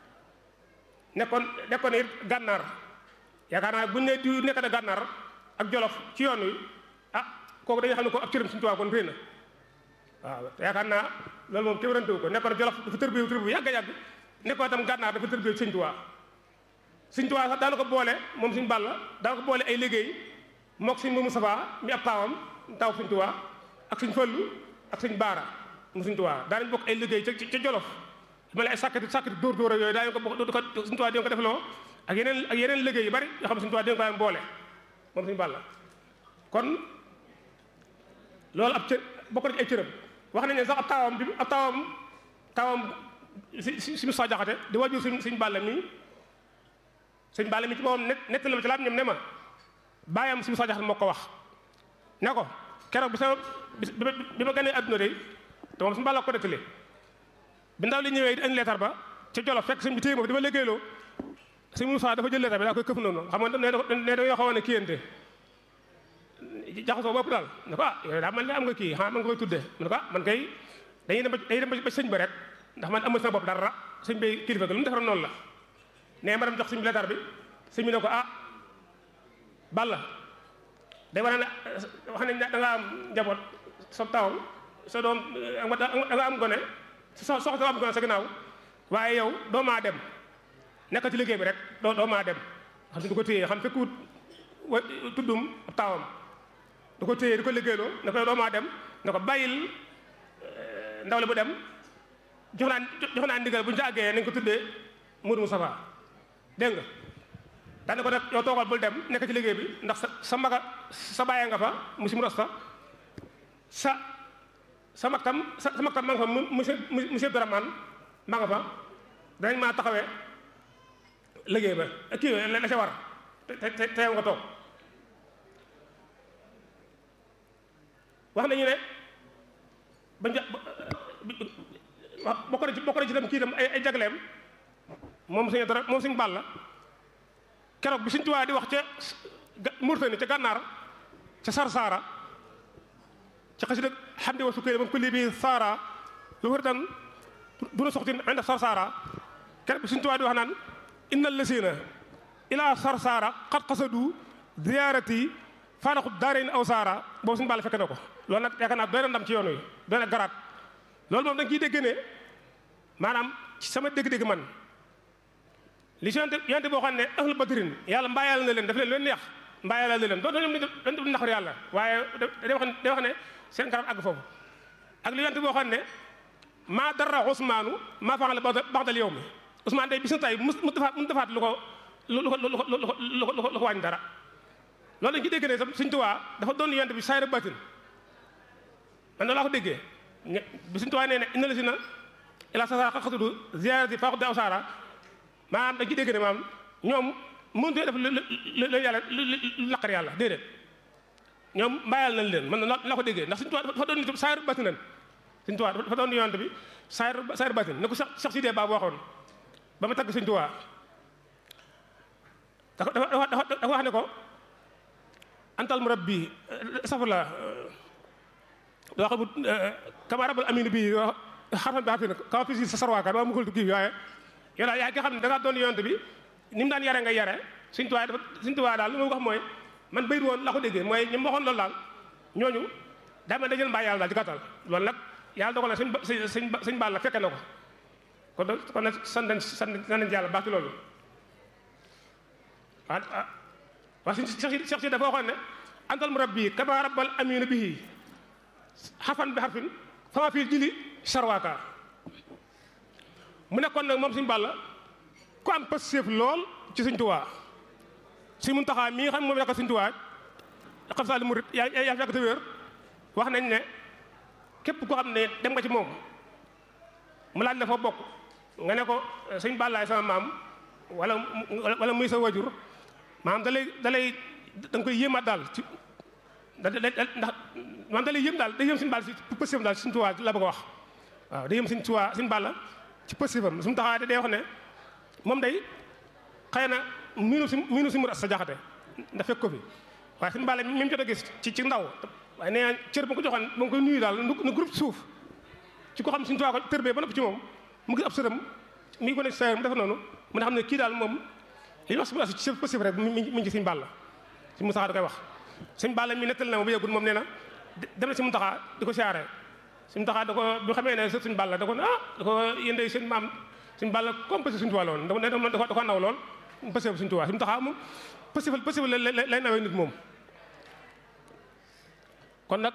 nekkoon it gànnaar yaakaar naa buñ ne di nekk na gànnaar ak Jolof ci yoon wi kooku dañuy xam ne ko ab cëram Sëñ Tuubaa kon réy na waaw yaakaar naa loolu moom kenn wérantewu ko nekkoon Jolof dafa tërbiyewu yàgg nekkoon itam gànnaar dafa tërbiyewu Sëñ Tuubaa Sëñ Tuubaa sax daana ko boole moom Sëñ Balla daana ko boole ay liggéey mook Sëñ Mustafaa mi ab taawam taaw Sëñ Tuubaa ak Sëñ Fallu ak Sëñ Baara mu Sëñ Tuubaa daanañ bokk ay liggéey ca Jolof ma ne ay sàkkati dóor yooyu daa ko bokk Sëñ Tuubaa di ko defloo ak yeneen liggéey yu bari yoo xam ne Sëñ Tuubaa di ko daan boole moom Sëñ Balla kon loolu ab cër bokk na ci ay cëram wax nañ ne sax ab taawam si Musaa Jaxate di wajur Sëñ Balla mi Sëñ Balla mi ci boppam nettali ma ci laam ñoom ne ma bàyyam si Musaa Jaxate moo ko wax ne ko keroog bi ma gënee adduna de te moom Sëñ Balla ko nettali bi ndaw li ñëwee di indi leetar ba ca Jolof fekk sëñ bi téye ma fi dama liggéeyloo Sëñ Musaa dafa jël leetar bi daa koy këf noonu xam nga ne dañoo xawoon ne kiyante jaxasoo bopp daal ne ko yooyu daa man ne am nga kii xanaa man nga koy tuddee mu ne ko man kay dañuy dem ba sëñ ba rek ndax man amul sama bopp dara sëñ bi kilifa ga lu mu defaroon noonu la nee ma dem jox sëñ bi leetar bi sëñ bi ne ko Balla day war ne wax nañ da nga am njaboot sa taw sa doom da nga am gone soxla am gone sa ginnaaw waaye yow doo maa dem nekk ci liggéey bi rek doo maa dem xam du ko téye xam fekkuut tuddum ab taawam du ko téye di ko liggéeyloo ne ko doo maa dem ne ko bàyyil ndaw le bu dem jox naa ndigal bu ñu ci àggee nañ ko tuddee Mourou Moustapha dégg nga daane ko nag yow toogal bul dem nekk ci liggéey bi ndax sa maga sa bàyyee nga fa musi mu rasta sa maktam ma nga fa monsieur Dramane ma nga fa danañ maa taxawee liggéey ba kii la ca war te yow nga toog wax nañu ne bokk na ci tam kii tam ay jagleem moom Sëñ Balla keroog bi Sëñ Tuubaa di wax ca Mauritanie ca gànnaar ca Sarsara ca xasida xamdi wa sukkari moom kulli bi saara lu wër tan duna soxtin inda Sarsara keroog bi Sëñ Tuubaa di wax naan innal lasina ila Sarsara qad qasadu ziyaarati faanaxu daarayni aw saara boobu Sëñ Balla fekk na ko loolu nag yaakaar naa doy na ndam ci yoon wi doy na garaat loolu moom da nga ciy dégg ne maanaam ci sama dégg-dégg man li si yonte boo xam ne ahlu badrin yàlla mbaayaal na leen daf leen neex mbaayaal na leen doon ñoom dañ du naxar yàlla waaye day wax ne seen garab àgg foofu ak li yonte boo xam ne maa dara Ousmaanu maa faxale baxdal yow mi Ousmane day bis na tay mu defaat lu ko wàññi dara loolu dañ ci dégg ne sax Sëñ Tuubaa dafa doon yonte bi saayir batin man noonu laa ko déggee bi Sëñ Tuubaa nee ne ina la si na ila sasara xasudu ziyaarati faaxu da aw saara maanaam dañ ci dégg ne maanaam ñoom mënutuñoo def lu yàlla lu naqar yàlla déedéet ñoom mbayal nañ leen man la ko déggee ndax Sëñ Tuubaa dafa doon saayir batin nan Sëñ Tuubaa dafa doon yonte bi saayir batin ne ko Cheikh Sidé Ba waxoon ba ma tagg Sëñ Tuubaa dafa wax ne ko antal murabbi safla wax bu kama rabal aminu bi xarfan bi xarfin kaw fi si sa sarwaaka dama mukul kii waaye yow daal yaa ngi xam ne da ngaa doon yonent bi ni mu daan yare nga yare Sëñ Tuubaa daal lu ma wax mooy man bayit woon la ko déggee mooy ñu waxoon loolu daal ñooñu daa mel dañu leen bàyyi yàlla daal ci gàttal loolu nag yàlla dogal na sëñ Balla fekke na ko kon nag sant nañ yàlla baax ci loolu waaw Cheikh si dafa waxoon ne antal murabbi kama rabbal aminu bihi xarfan bi xarfin fama fii jili sarwaaka mu nekkoon nag moom Sëñ Balla ku am passeef lool ci Sëñ Tuubaa si Muntaxa mi nga xam ne moom yaakaar Sëñ Tuubaa xam saa li murit yaa fekk te wér wax nañ ne képp koo xam ne dem nga ci moom mu laaj la fa bokk nga ne ko Sëñ Balla sama maam wala muy sa wajur maanaam da nga koy yéemaat daal ci ndax maanaam da lay yéem daal day yéem Sëñ Balla ci pësifam daal Sëñ Tuubaa la bëgg a wax waaw day yéem Sëñ Tuubaa Sëñ Balla ci pësifam su mu taxawee day wax ne moom day xëy na miinu si mu sa jaxate ndax fekk ko fi waaye Sëñ Balla mi mu jot a gis ci ndaw waaye nee cër ba ko joxoon ba nga koy nuyu daal nu groupe suuf ci ko xam Sëñ Tuubaa ko tërbee ba noppi ci moom mu gis ab sëram mi ngi ko ne sa mu def noonu mu ne xam ne kii daal moom li wax si pësif rek mi ngi ci Sëñ Balla si Muntaxa da koy wax Sëñ Balla mi nettal na ma ba yëgul moom nee na dem na si Muntaxa di ko siyaare Sëñ Muntaxa da ko bu xamee ne Sëñ Balla da ko yéen day seen maam Sëñ Balla comme pësif Sëñ Tuubaa la woon da ko naw lool pësif Sëñ Tuubaa Sëñ Muntaxa moom pësif lay nawee nit moom kon nag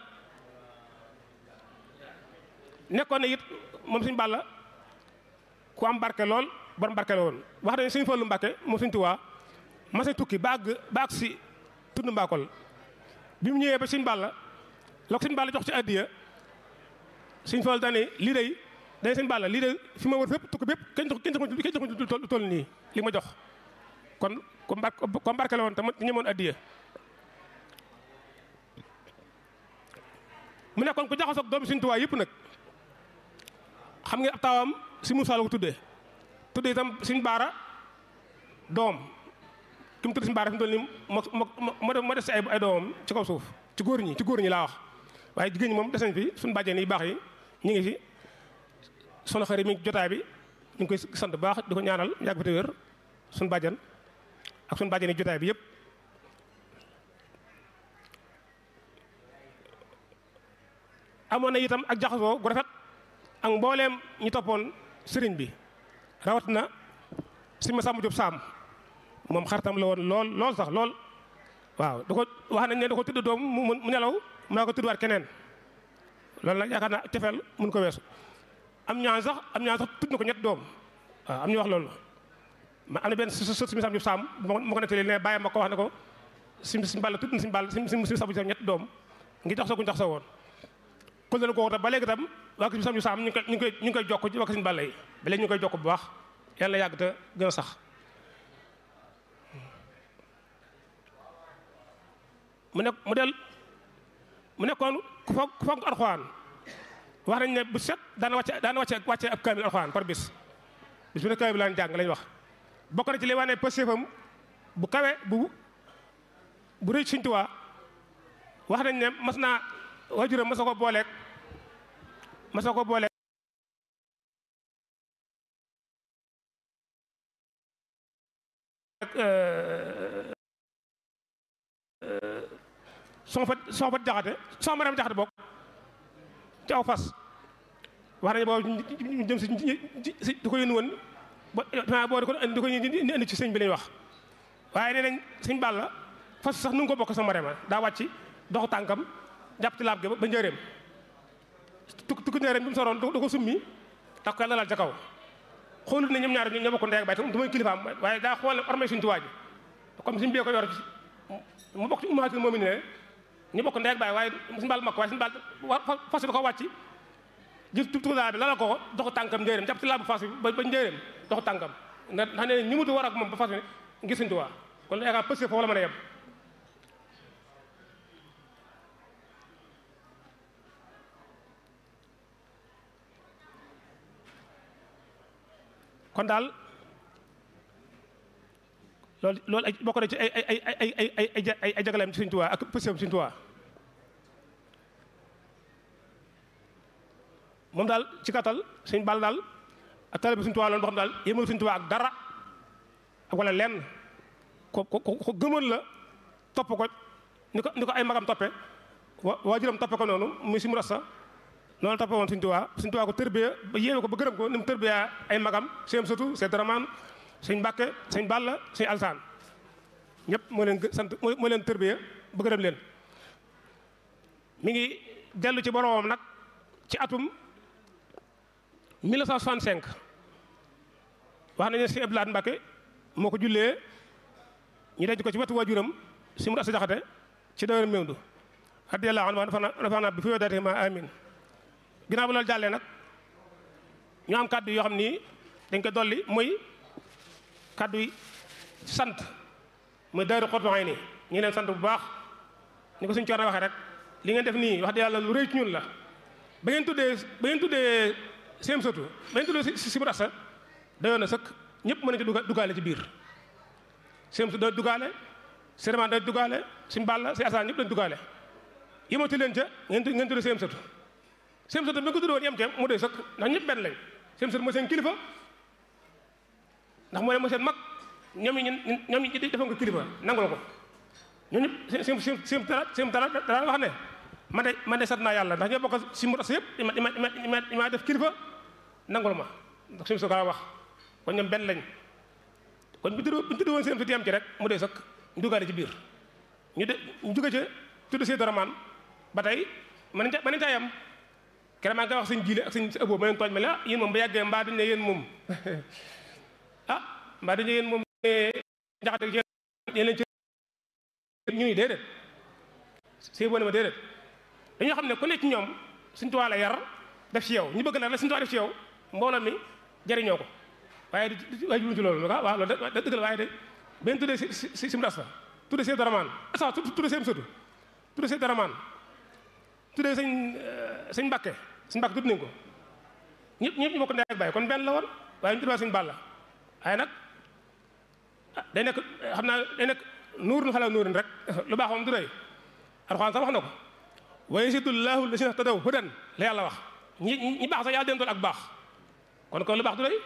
nekkoon na it moom Sëñ Balla ku am barke lool borom barke la woon wax nañu Sëñ Fallu Mbàkke moom Sëñ Tuubaa masa tukki ba àgg si tund Mbakol bi mu ñëwee ba Sëñ Balla la ko Sëñ Balla jox ci addiya Sëñ Fallu daane lii day Sëñ Balla lii day fi ma wër fépp tukki bépp kenn jox lu toll nii li ma jox kon comme barke la woon tamit ñemoon addiya mu nekkoon ku jaxasoo ak doomu Sëñ Tuubaa yëpp nag xam nga ab taawam si Muusaa la ko tuddee itam Sëñ Baara doom ki mu tudd Sëñ Baara fi mu toll nii moo def si ay doomam ci kaw suuf ci góor ñi laa wax waaye jigéen ñi moom des nañ fi suñu bàjjeen yi baax yi ñu ngi fi sunu xarit mi jotaay bi ñu ngi koy sant bu baax di ko ñaanal yàgg fi te wér suñu bàjjen ak suñu bàjjeen yi jotaay bi yëpp amoon na itam ak jaxasoo gu rafet ak mbooleem ñi toppoon sëriñ bi rawatina Sëñ Masamba Jóob Saam moom xaritam la woon lool sax lool waaw da ko wax nañ ne da ko tudd doom mu nelaw mu naa ko tuddwaat keneen loolu nag yaakaar naa cefeel mun ko weesu am ñaan sax tudd na ko ñett doom waaw am ñu wax loolu ma am na benn sët Sëñ Masamba Jóob Saam ma ko nettali ne bàyyi ma ko wax ne ko Sëñ Balla tudd na Sëñ Balla Sëñ Masamba Jóob ñett doom ngi jox soo guñ jox soo woon kon leen ko ba léegi tam waa Sëñ Masamba Jóob Saam ñu ngi koy jokk ci waa Sëñ Balla yi ba léegi ñu koy jokk bu baax yàlla yàgg te gën a sax mu nekkoon ku foog alxuraan wax nañ ne bu set daana wàcce ab kaamil alxuraan par bis bu ne kaamil bi laan jàng lañ wax bokk na ci li wane pëstéefam bu kawe bu rëy Sëñ Tuubaa wax nañ ne waajuram mas na ko booleeg soo fa jaxate soo ma dem jaxate bokk ci aw fas wax nañu boobu ñu jëm si di ko yónni woon boo di ko indi ci sëñ bi lañuy wax waaye nee nañ Sëñ Balla fas sax nu ngi ko bokk sama rema daa wàcc doxu tànkam jàpp ci laab gi ba njëreem tukki njëreem bi mu soroon da ko summi tax ko lalal ca kaw xoolut ne ñoom ñaar ñoo bokk ndey ak baay te mooy kilifaam waaye daa xool ormay Sëñ Tuubaa ji comme Sëñ bee ko yor mu bokk ci ummatul mu'minin ñu bokk ndey ak baay waaye Sëñ Balla mag ko waaye Sëñ Balla fas da ko wàcc jël tukki daal bi lalal ko doxu tànkam njëreem jàpp ci laabu fas bi ba njëreem doxu tànkam ndax nee ñu mutu war ak moom ba fas ngir Sëñ Tuubaa kon yaakaar pësté foofu la mën a yem kon daal loolu ay bokk na ci ay jagaleem ci Sëñ Tuubaa ak pëstéefam Sëñ Tuubaa moom daal ci gàttal sëñ Balla daal ak taalibe Sëñ Tuubaa loolu boo xam daal yémal Sëñ Tuubaa ak dara ak wala lenn ko gëmoon la topp ko ni ko ay magam toppe waajuram toppe ko noonu muy si mu rasta noonu toppe woon Sëñ Tuubaa ko tërbiya ba yéene ko ba gërëm ko ni mu tërbiya ay magam seen sëtu seen daramaan sëñ Mbàkke sëñ Balla sëñ Alsaan ñëpp moo leen sant moo leen tërbiya ba gërëm leen mi ngi dellu ci boromam nag ci atum 1965 wax nañu si Abdou Lahad Mbàkke moo ko jullee ñu denc ko ci wetu waajuram si mu rasta jaxate ci Daaru Mewndu radiyallahu anhu nafaana bi fi yodaate ma amin ginnaaw ba loolu jàllee nag ñu am kàddu yoo xam ni dañ ko dolli muy kàddu yi sant muy Daaru Xuddu Ayni ñu ngi leen sant bu baax ni ko suñu coono waxee rek li ngeen def nii wax dëgg yàlla lu rëy ci ñun la ba ngeen tuddee seen sotu ba ngeen tuddee si mu rasta dayoon na sëkk ñëpp mën nañ ci dugaale ci biir seen sotu da dugaale Sëriñ da dugaale suñu Balla si Asaan ñëpp dañ dugaale yemati leen ca ngeen tuddee seen sotu seen sotu bi nga ko tuddee woon yem ca mu doy sëkk ndax ñëpp benn lañ seen sotu mooy seen kilifa ndax moo seen mag ñoom ñi defoon ko kilifa nangul ko ñooñu ñëpp seen dara wax ne man de sant naa yàlla ndax ñoo bokk si mu rasta yëpp ma def kilifa nangul ma ndax suñu soxla wax kon ñoom benn lañ kon bu ñu tuddee woon seen sotu yem ci rek mu doy sëkk ñu duggaale ci biir ñu jóge ca tudd see daramaan ba tey mën nañ caa yem keneen maa ngi koy wax sëñ Jiile ak sëñ Abo ma leen tooñ ma la yéen moom ba yàggee mbaa dañ ne yéen moom mbaa dañ ne yéen moom njaxate yéen leen ci ñu ni déedéet see boo ne ma déedéet dañoo xam ne ku nekk ci ñoom Sëñ Tuubaa la yar def ci yow ñu bëgg la Sëñ Tuubaa def ci yow mbooloo mi jëriñoo ko waaye juruñ ci loolu waaw loolu dëgg la waaye de benn tuddee si mu rasta tuddee see daramaan sax tuddee seen sotu tuddee see daramaan tuddee sëñ Mbàkke tudd nañ ko ñëpp ñu bokk ndey ak baay kon benn la woon waaye ñu tuddee sëñ Balla waaye nag day nekk xam naa day nekk nuurun xala nuurin rek lu baax moom du doy Alxuraan sax wax na ko wa yazidullahu llazina tadaw hudan la yàlla wax ñi baax sax yàlla den doon ak baax kon lu baax du doy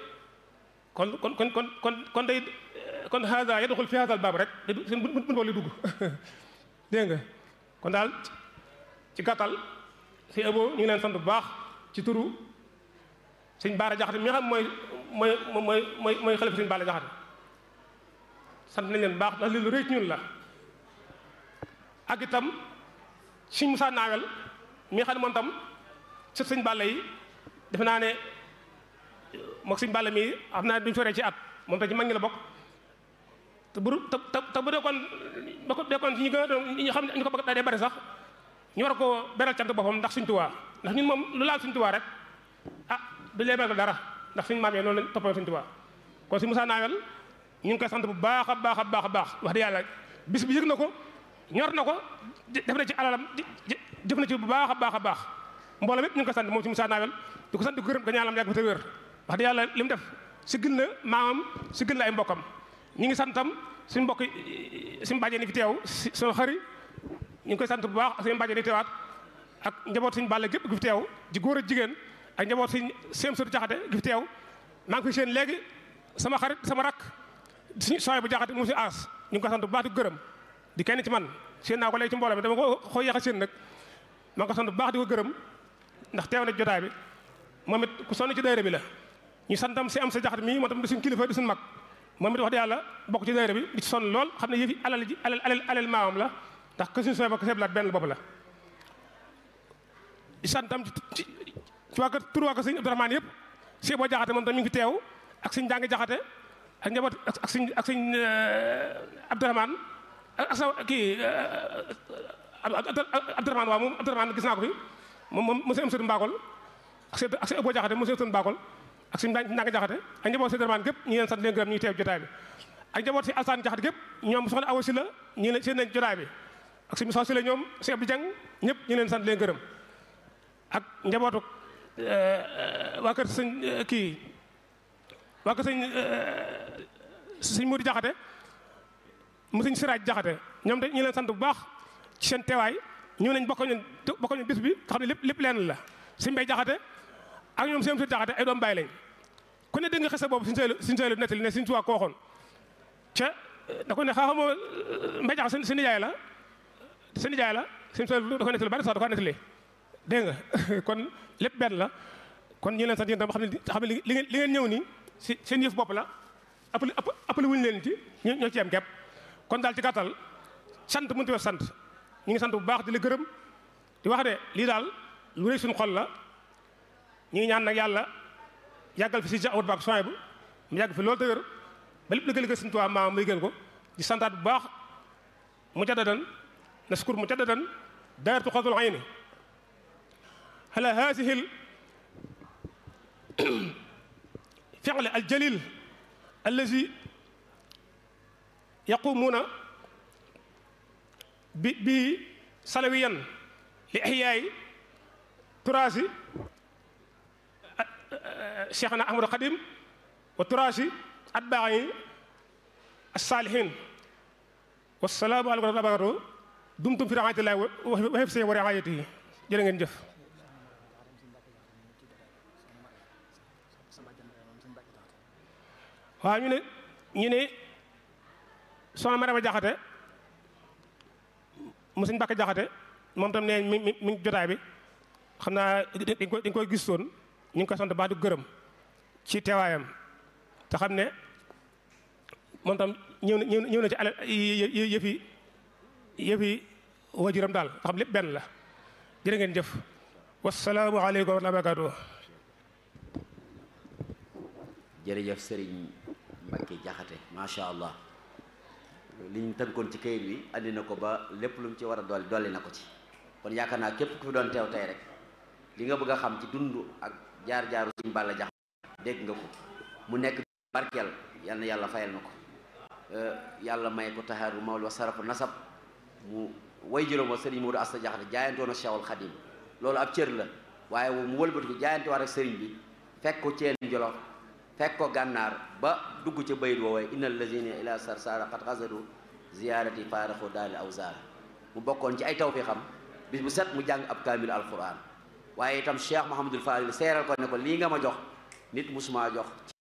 kon day kon hada yadxul fi hada al baab rek seen bunt boo li dugg dégg nga kon daal ci gàttal si Abo ñu ngi leen sant bu baax ci turu sëñ Baara Jaxate mi nga xam mooy xalifa sëñ Baara Jaxate sant nañ leen bu baax ndax li lu rëy ci ñun la ak itam sëñ Musaa Naawel mi nga xam ne moom tam sët sëñ Balla yi defe naa ne mook sëñ Balla mii xam naa duñ soree ci at moom tam ci mag ñi la bokk te bu dekkoon ci ñu gën a doon ñu xam ne ñu ko bëgg day bari sax ñu war ko beral cant boppam ndax Sëñ Tuubaa ndax ñun moom lu laal Sëñ Tuubaa rek du lee beral dara ndax suñu maam yi noonu lañ toppoo Sëñ Tuubaa kon si Musaa Naawel ñu ngi koy sant bu baax a baax a baax a baax wax dëgg yàlla bis bi yëg na ko ñor na ko def na ci alalam jëf na ci bu baax a baax a baax mbooloo mépp ñu ngi koy sant moom si Musaa Naawel di ko sant di ko gërëm ko ñaanam yàgg fa te wér wax dëgg yàlla li mu def si gën na maamam si gën na ay mbokkam ñu ngi santam suñu mbokk suñu bàjjee ni fi teew suñu xari ñu ngi koy sant bu baax ak suñu bàjjee ni teewaat ak njaboot suñu Balla gépp gi fi teew ji góor ak jigéen ak njaboot suñu Seem Sotu Jaxate gi fi teew maa ngi koy seen léegi sama xarit sama rakk suñu sooy bu Jaxate mu si aas ñu ngi koy sant bu baax di ko gërëm di kenn ci man seen naa ko léegi ci mbooloo mi dama ko xoo yéex a seen nag maa ngi ko sant bu baax di ko gërëm ndax teew na jotaay bi moom it ku sonn ci daayira bi la ñu santam si am sa Jaxate mii moo tam di suñu kilifa di suñu mag moom it wax dëgg yàlla bokk ci daayira bi di ci sonn lool xam ne yëfi alal maamam la ndax que suñu sooy ba ko seeblaat benn bopp la di santam ci waa kër tur waa ko sëñ Abdourahmane yëpp si boo Jaxate moom tam mi ngi fi teew ak suñ jàngi Jaxate ak njaboot ak suñ Abdourahmane ak sa kii Abdourahmane waaw moom Abdourahmane gis naa ko fi moom monsieur Amsatu Mbakol ak si Abo Jaxate monsieur Amsatu Mbakol ak suñu ndànk Jaxate ak njaboot si Abdourahmane gépp ñu leen sant leen gërëm ñu teew jotaay bi ak njaboot si Alsaan Jaxate gépp ñoom soxna Awa Sylla ñu leen seen nañ jotaay bi ak suñu soxna Sylla ñoom si Abdou Dieng ñëpp ñu leen sant leen gërëm ak njabootu waa kër sëñ kii waa kër sëñ Modou Jaxate mu sëñ Siraaj Jaxate ñoom ñu leen sant bu baax ci seen teewaay ñu nañ bokk ñu bis bi nga xam ne lépp lenn la sëñ Mbay Jaxate ak ñoom seen suñu jaxate ay doom bàyyi lañ ku ne dégg nga xese boobu suñu seylu nettali ne suñu tuwaa ko waxoon ca da ko ne xaaxama mbay jax seen nijaay la suñu seylu da ko nettali bari sax da ko nettali dégg nga kon lépp benn la kon ñu leen sant yéen tam xam ne li ngeen ñëw nii si seen yëf bopp la appelé wuñu leen ci ñoo ci am kepp kon daal ci gàttal sant mënut a sant ñu ngi sant bu baax di la gërëm di wax de lii daal lu rëy suñu xol la ñu ngi ñaan nag yàlla yàggal fi si Cheikh Ahmadou Bamba soin bu mu yàgg fi loolu te wér ba lépp liggéey suñu Tuubaa maam muy gën ko di santaat bu baax mu jaddadan naskur mu jaddadan daayiratu Xuratul Ayni ala haasihi الفعل الجليل الذي يقومون به سلويا لإحياء تراث شيخنا أحمد القديم وتراث أتباعه الصالحين والسلام عليكم ورحمة الله وبركاته دمتم في رعاية الله وحفظه ورعايته jërë ngeen jëf. waaw ñu ne soxna Marama Jaxate mu sëñ Mbàkke Jaxate moom tam ne mi jotaay bi xam naa dañ koy gisoon ñu ngi koy sant baax di gërëm ci teewaayam te xam ne moom tam ñëw na ci alal yëfi wajuram daal nga xam lépp benn la jërë ngeen jëf wasalaamu aleykum wa rahmatullaahi wa barakaatuh. jërëjëf Serigne Mbacke Jaxate macha allah li ñu tënkoon ci kayit wi andi na ko ba lépp lu mu ci war a dolli na ko ci kon yaakaar naa képp ku fi doon teew tey rek li nga bëgg a xam ci dund ak jaar-jaaru Serigne Balla Jaxate dégg nga ko mu nekk barkeel yal na yàlla fayal na ko yàlla may ko taxaaru mawlu wa sarafu nasab mu way juróom wa Serigne Modou Asta Jaxate jaayantoon ak Cheikhul Khadim loolu ab cër la waaye mu wëlbati ko jaayante war ak Serigne bi fekk ko Ceen Jolof fekk ko gànnaar ba dugg ca bayit woowee innal lazina ila sarsara qad xasadu ziyarati faaraxu daali awzar mu bokkoon ci ay taw fi xam bis bu set mu jàng ab kaamil alquran waaye itam Cheikh Mouhamadul Fadil seeral ko ne ko lii nga ma jox nit musuma jox